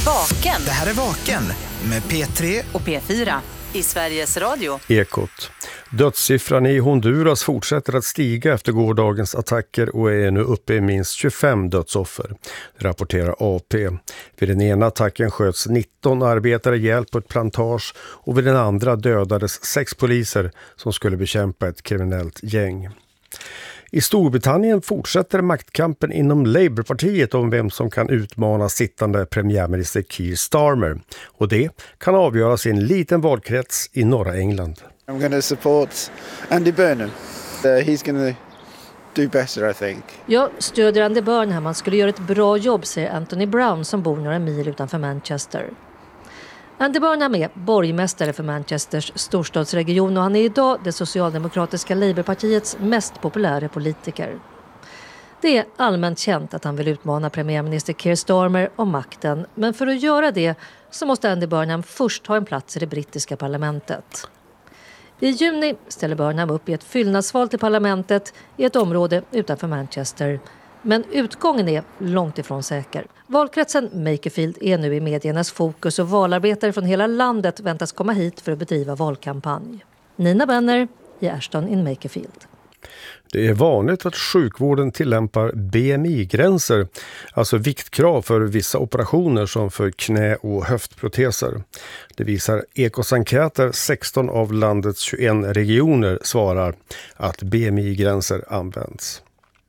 Vaken. Det här är Vaken med P3 och P4 i Sveriges Radio. Ekot. Dödssiffran i Honduras fortsätter att stiga efter gårdagens attacker och är nu uppe i minst 25 dödsoffer, rapporterar AP. Vid den ena attacken sköts 19 arbetare ihjäl på ett plantage och vid den andra dödades 6 poliser som skulle bekämpa ett kriminellt gäng. I Storbritannien fortsätter maktkampen inom Labourpartiet om vem som kan utmana sittande premiärminister Keir Starmer. Och det kan avgöras i en liten valkrets i norra England. I'm going to support Andy Burnham. He's going to do better, I think. Jag stödjer Andy Burnham. Han skulle göra ett bra jobb, säger Anthony Brown som bor några mil utanför Manchester. Andy Burnham är borgmästare för Manchesters storstadsregion och han är idag det socialdemokratiska Labourpartiets mest populära politiker. Det är allmänt känt att han vill utmana premiärminister Keir Starmer om makten, men för att göra det så måste Andy Burnham först ha en plats i det brittiska parlamentet. I juni ställer Burnham upp i ett fyllnadsval till parlamentet i ett område utanför Manchester. Men utgången är långt ifrån säker. Valkretsen Makerfield är nu i mediernas fokus och valarbetare från hela landet väntas komma hit för att bedriva valkampanj. Nina Benner i Ashton in Makerfield. Det är vanligt att sjukvården tillämpar BMI-gränser, alltså viktkrav för vissa operationer som för knä- och höftproteser. Det visar Ekots enkäter. 16 av landets 21 regioner svarar att BMI-gränser används.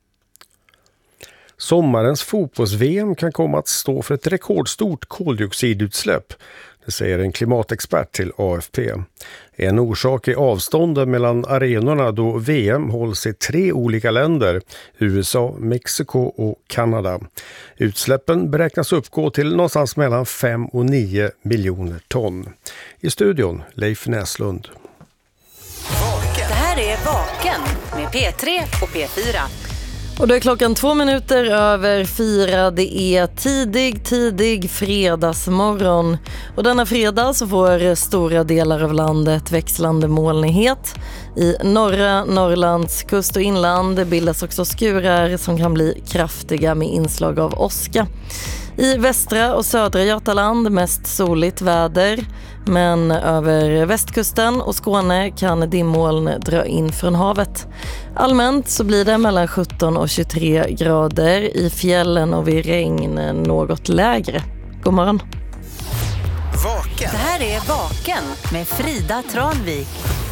Sommarens fotbolls-VM kan komma att stå för ett rekordstort koldioxidutsläpp. Det säger en klimatexpert till AFP. En orsak är avstånden mellan arenorna då VM hålls i 3 olika länder, USA, Mexiko och Kanada. Utsläppen beräknas uppgå till någonstans mellan 5 och 9 miljoner ton. I studion Leif Näslund. Det här är Vaken med P3 och P4. Och då är klockan 4:02. Det är tidig fredagsmorgon. Och denna fredag så får stora delar av landet växlande molnighet. I norra Norrlands kust och inland bildas också skurar som kan bli kraftiga med inslag av åska. I västra och södra Götaland mest soligt väder, men över västkusten och Skåne kan dimmoln dra in från havet. Allmänt så blir det mellan 17 och 23 grader, i fjällen och vid regn något lägre. God morgon. Vaken. Det här är Vaken med Frida Tranvik.